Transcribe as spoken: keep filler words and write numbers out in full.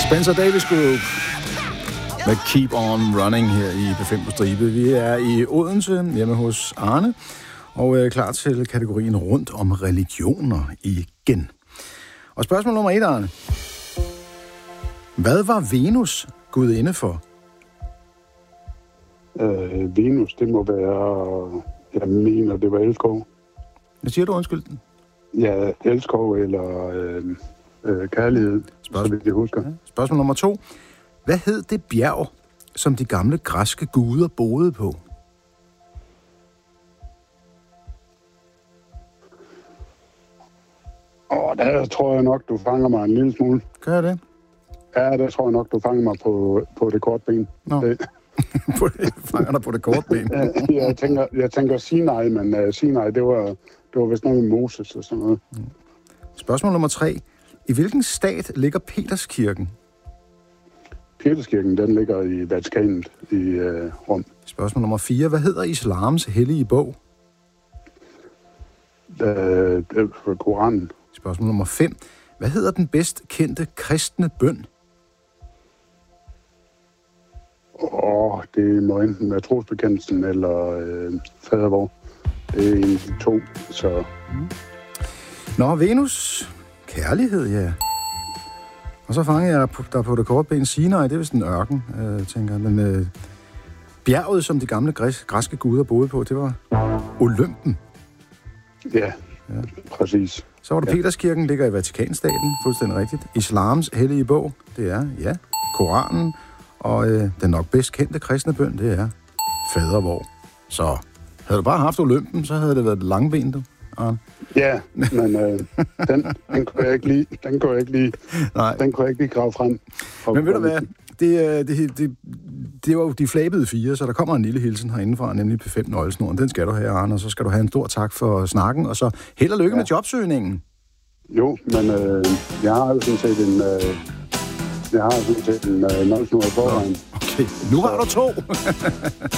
Spencer Davis Group med Keep On Running her i B fem på stribe. Vi er i Odense, hjemme hos Arne, og er klar til kategorien rundt om religioner igen. Og spørgsmål nummer et, Arne. Hvad var Venus gudinde for? Øh, Venus, det må være... Jeg mener, det var elskov. Hvad siger du, undskyld? Ja, elskov eller øh, øh, kærlighed, spørgsmål. Så vidt jeg husker. Ja. Spørgsmål nummer to. Hvad hed det bjerg, som de gamle græske guder boede på? Åh, der tror jeg nok, du fanger mig en lille smule. Gør jeg det? Ja, der tror jeg nok, du fanger mig på, på det korte ben. Nå. Det. Fanger dig på det korte ben? ja, jeg tænker, jeg tænker Sinai, men uh, Sinai, det var, det var vist noget med Moses og sådan noget. Mm. Spørgsmål nummer tre. I hvilken stat ligger Peterskirken? Peterskirken, den ligger i Vatikanet i uh, Rom. Spørgsmål nummer fire. Hvad hedder islams hellige bog? Uh, det er Koranen. Spørgsmål nummer fem. Hvad hedder den bedst kendte kristne bøn? Åh, oh, det må enten være trosbekendelsen eller øh, fadervor. Det er en af de to, så... Mm. Nå, Venus. Kærlighed, ja. Og så fanger jeg der på det korte ben Sinai. Det er vist en ørken, øh, tænker jeg. Men øh, bjerget, som de gamle græs, græske guder boede på, det var Olympen. Ja, ja. Præcis. Så var der ja. Peterskirken, ligger i Vatikanstaten, fuldstændig rigtigt. Islams hellige bog, det er, ja, Koranen. Og øh, den nok bedst kendte kristne bøn, det er fadervor. Så havde du bare haft Olympen, så havde det været langben, du. Ja, ja, men øh, den, den kunne jeg ikke lige, den kunne jeg ikke lige, Nej. Den kunne jeg ikke lige grave frem. Men ved du hvad, det, det, det, det var jo de flabede fire, så der kommer en lille hilsen herindefra, nemlig P fem Nøglesnoren. Den skal du have, Arne, og så skal du have en stor tak for snakken, og så held og lykke ja. med jobsøgningen. Jo, men øh, jeg har jo sådan set en... Øh, Jeg har sådan set en uh, nøglesnor i forvejen. Okay, nu har du to.